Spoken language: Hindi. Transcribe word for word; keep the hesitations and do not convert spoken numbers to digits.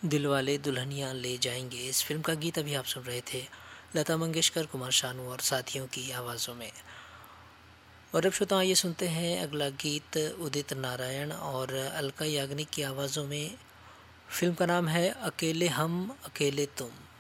दिलवाले दुल्हनिया ले जाएंगे, इस फिल्म का गीत अभी आप सुन रहे थे लता मंगेशकर, कुमार शानू और साथियों की आवाज़ों में। और अब श्रोता ये सुनते हैं अगला गीत उदित नारायण और अलका याग्निक की आवाज़ों में। फिल्म का नाम है अकेले हम अकेले तुम।